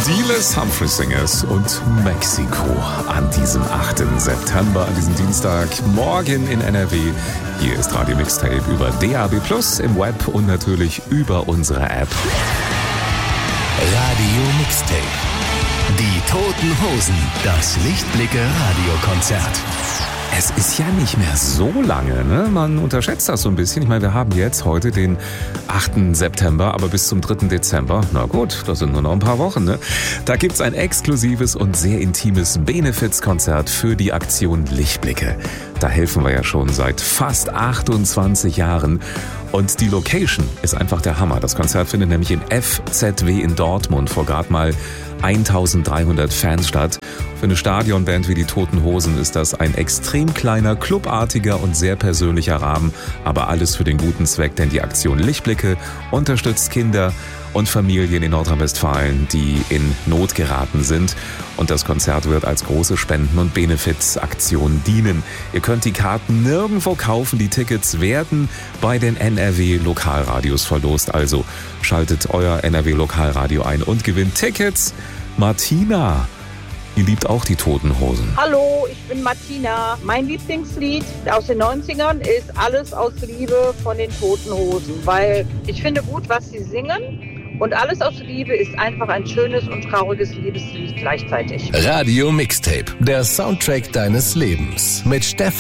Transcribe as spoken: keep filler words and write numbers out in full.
Die Les Humphrey Singers und Mexiko an diesem achten September, an diesem Dienstagmorgen in N R W. Hier ist Radio Mixtape über D A B plus, im Web und natürlich über unsere App. Radio Mixtape. Die Toten Hosen, das Lichtblicke-Radiokonzert. Es ist ja nicht mehr so lange, ne? Man unterschätzt das so ein bisschen. Ich meine, wir haben jetzt heute den achten September, aber bis zum dritten Dezember, na gut, das sind nur noch ein paar Wochen, ne? Da gibt's ein exklusives und sehr intimes Benefizkonzert für die Aktion Lichtblicke. Da helfen wir ja schon seit fast achtundzwanzig Jahren. Und die Location ist einfach der Hammer. Das Konzert findet nämlich im F Z W in Dortmund vor gerade mal eintausenddreihundert Fans statt. Für eine Stadionband wie die Toten Hosen ist das ein extrem kleiner, clubartiger und sehr persönlicher Rahmen. Aber alles für den guten Zweck, denn die Aktion Lichtblicke unterstützt Kinder und Familien in Nordrhein-Westfalen, die in Not geraten sind. Und das Konzert wird als große Spenden- und Benefizaktion dienen. Ihr könnt die Karten nirgendwo kaufen. Die Tickets werden bei den N R W-Lokalradios verlost. Also schaltet euer N R W-Lokalradio ein und gewinnt Tickets. Martina, ihr liebt auch die Toten Hosen. Hallo, ich bin Martina. Mein Lieblingslied aus den neunzigern ist Alles aus Liebe von den Toten Hosen, weil ich finde gut, was sie singen. Und Alles aus Liebe ist einfach ein schönes und trauriges Liebeslied gleichzeitig. Radio Mixtape, der Soundtrack deines Lebens mit Stefan.